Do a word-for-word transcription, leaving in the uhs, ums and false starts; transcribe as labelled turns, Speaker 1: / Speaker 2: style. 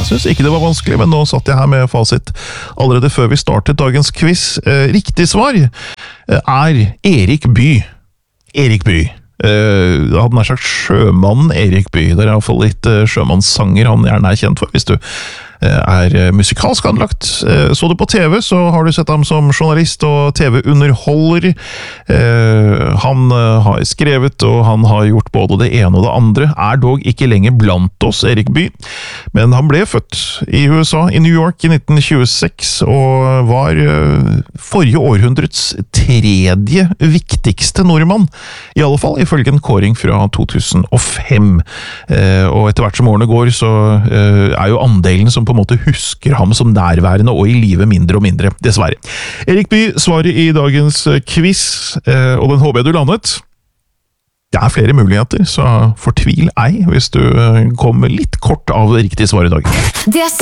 Speaker 1: synes ikke det var vanskelig, men nå satt jeg her med fasit allerede før vi startet dagens quiz. Riktig svar er Erik Bye. Erik Bye. Uh, hadde nær sagt sjømannen Erik Bye. Det er i hvert fall litt uh, sjømannssanger han gjerne er kjent for, hvis du er musikalsk anlagt. Så du på T V, så har du sett ham som journalist og T V-underholder. Han har skrevet, og han har gjort både det ene og det andre. Er dog ikke lenger blant oss, Erik Bye. Men han ble født i U S A, i New York, i nitten tjueseks, og var forrige århundrets tredje viktigste nordmann. I alle fall, ifølge en kåring fra to tusen og fem. Og etter hvert som årene går, så er jo andelen som på en måte husker ham som nærværende og i livet mindre og mindre, dessverre. Erik Bye svarer i dagens quiz, og den håper jeg du landet. Det er flere muligheter, så fortvil ei hvis du kommer litt kort av riktig svar i dag.
Speaker 2: Det er